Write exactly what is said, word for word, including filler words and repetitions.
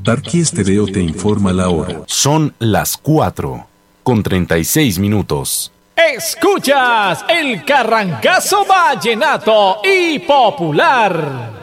Tarqui Estéreo te informa la hora. Son las cuatro con treinta y seis minutos. Escuchas el Carrancazo Vallenato y Popular.